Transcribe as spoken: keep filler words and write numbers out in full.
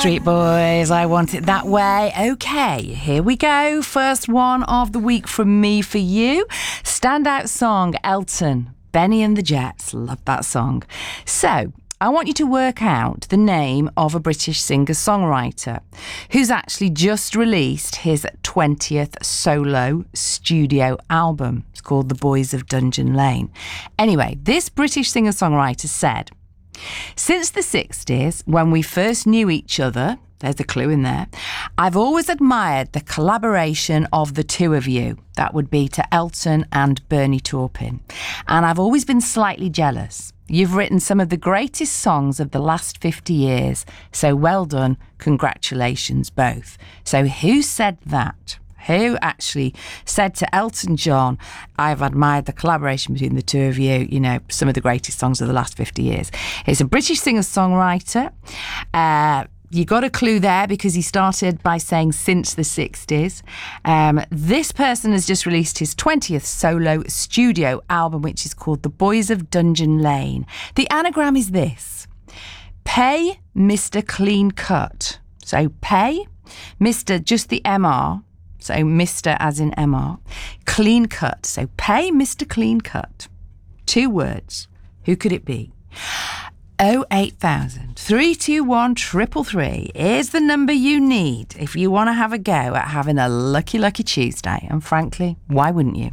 Street Boys, I Want It That Way. Okay, here we go. First one of the week from me for you. Standout song, Elton, Benny and the Jets. Love that song. So, I want you to work out the name of a British singer-songwriter who's actually just released his twentieth solo studio album. It's called The Boys of Dungeon Lane. Anyway, this British singer-songwriter said, "Since the sixties, when we first knew each other," there's a clue in there, "I've always admired the collaboration of the two of you." That would be to Elton and Bernie Taupin. "And I've always been slightly jealous. You've written some of the greatest songs of the last fifty years. So well done. Congratulations, both." So who said that? Who actually said to Elton John, "I've admired the collaboration between the two of you, you know, some of the greatest songs of the last fifty years. It's a British singer-songwriter. Uh, you got a clue there because he started by saying since the sixties. Um, this person has just released his twentieth solo studio album, which is called The Boys of Dungeon Lane. The anagram is this: Pay Mister Clean Cut. So pay Mister just the M R. So Mister as in M R. Clean Cut. So pay Mister Clean Cut. Two words. Who could it be? oh eight thousand, three two one, three three three is the number you need if you want to have a go at having a lucky, lucky Tuesday. And frankly, why wouldn't you?